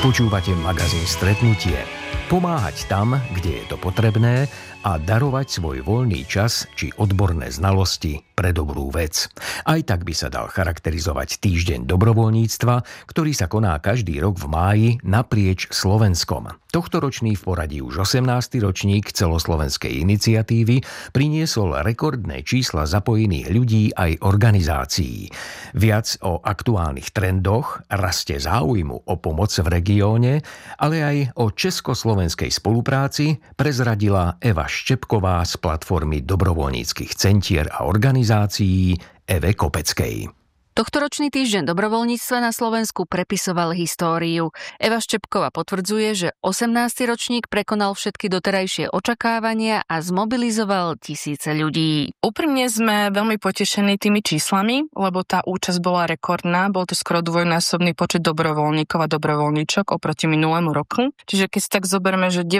Počúvate magazín Stretnutie. Pomáhať tam, kde je to potrebné a darovať svoj voľný čas či odborné znalosti pre dobrú vec. Aj tak by sa dal charakterizovať týždeň dobrovoľníctva, ktorý sa koná každý rok v máji naprieč Slovenskom. Tohtoročný v poradí už 18. ročník celoslovenskej iniciatívy priniesol rekordné čísla zapojených ľudí aj organizácií. Viac o aktuálnych trendoch, raste záujmu o pomoc v regióne, ale aj o československej spolupráci prezradila Eva Štepková z platformy dobrovoľníckych centier a organizácií Eve Kopeckej. Tohtoročný týždeň dobrovoľníctva na Slovensku prepisoval históriu. Eva Štepková potvrdzuje, že 18. ročník prekonal všetky doterajšie očakávania a zmobilizoval tisíce ľudí. Úprimne sme veľmi potešení tými číslami, lebo tá účasť bola rekordná. Bol to skoro dvojnásobný počet dobrovoľníkov a dobrovoľníčok oproti minulému roku. Čiže keď si tak zoberme, že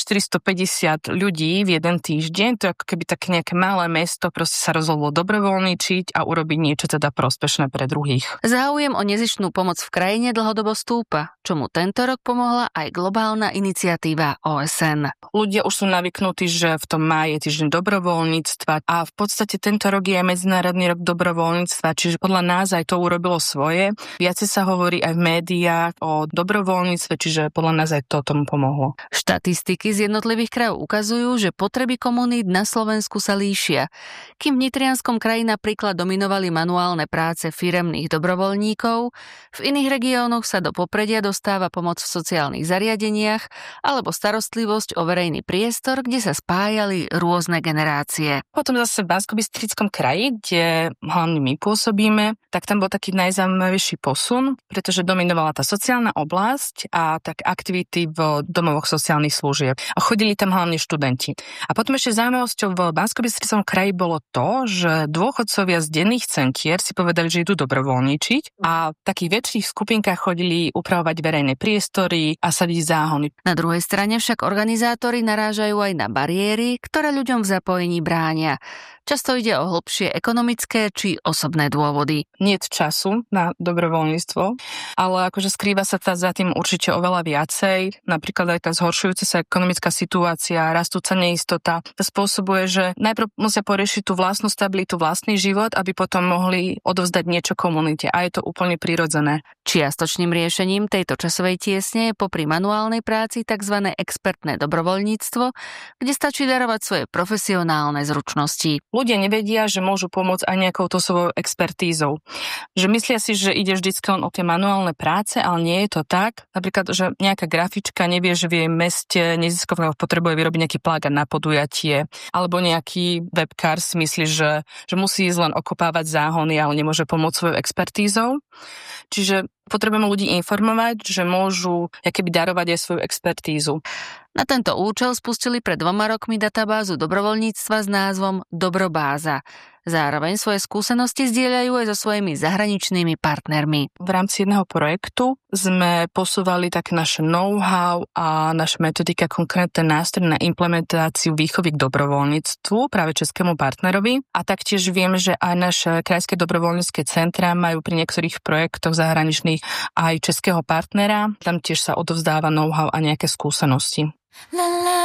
9450 ľudí v jeden týždeň, to je ako keby také nejaké malé mesto proste sa rozhodlo dobrovoľníčiť a urobiť niečo teda prospešné pre druhých. Záujem o nezištnú pomoc v krajine dlhodobo stúpa, čomu tento rok pomohla aj globálna iniciatíva OSN. Ľudia už sú navyknutí, že v tom máji je týždeň dobrovoľníctva a v podstate tento rok je aj Medzinárodný rok dobrovoľníctva, čiže podľa nás aj to urobilo svoje. Viacej sa hovorí aj v médiách o dobrovoľníctve, čiže podľa nás aj to tomu pomohlo. Štatistiky z jednotlivých krajov ukazujú, že potreby komunít na Slovensku sa líšia. Kým v nitrianskom kraji napríklad dominovali manuálne práce firemných dobrovoľníkov, v iných regiónoch sa do popredia dostáva pomoc v sociálnych zariadeniach alebo starostlivosť o verejný priestor, kde sa spájali rôzne generácie. Potom zase v Banskobystrickom kraji, kde hlavne my pôsobíme, tak tam bol taký najzaujímavejší posun, pretože dominovala tá sociálna oblasť a tak aktivity v domovoch sociálnych služieb. A chodili tam hlavne študenti. A potom ešte zaujímavosťou v Banskobystrickom kraji bolo to, že dôchodcovia z denných centier si povedali, že idú dobrovoľníčiť a v takých väčších skupinkách chodili upravovať verejné priestory a sadiť záhony. Na druhej strane však organizátori narážajú aj na bariéry, ktoré ľuďom v zapojení bránia. Často ide o hlbšie ekonomické či osobné dôvody. Niet času na dobrovoľníctvo, ale akože skrýva sa za tým určite oveľa viacej. Napríklad aj tá zhoršujúca sa ekonomická situácia, rastúca neistota. To spôsobuje, že najprv musia poriešiť tú vlastnú stabilitu, vlastný život, aby potom mohli odovzdať niečo komunite. A je to úplne prirodzené. Čiastočným riešením tejto časovej tiesne je popri manuálnej práci tzv. Expertné dobrovoľníctvo, kde stačí darovať svoje profesionálne zručnosti. Ľudia nevedia, že môžu pomôcť aj nejakou to svojou expertízou. Že myslia si, že ide vždycky len o tie manuálne práce, ale nie je to tak. Napríklad, že nejaká grafička nevie, že v jej meste neziskového potrebuje vyrobiť nejaký plagát na podujatie, alebo nejaký webkár si myslí, že musí ísť len okopávať záhony, ale nemôže pomôcť svojou expertízou. Čiže potrebujeme ľudí informovať, že môžu akoby darovať aj svoju expertízu. Na tento účel spustili pred 2 rokmi databázu dobrovoľníctva s názvom Dobrobáza. Zároveň svoje skúsenosti zdieľajú aj so svojimi zahraničnými partnermi. V rámci jedného projektu sme posúvali také naše know-how a naša metodika, konkrétne nástroj na implementáciu výchovy k dobrovoľníctvu práve českému partnerovi. A taktiež viem, že aj naše krajské dobrovoľnícke centra majú pri niektorých projektoch zahraničných aj českého partnera. Tam tiež sa odovzdáva know-how a nejaké skúsenosti.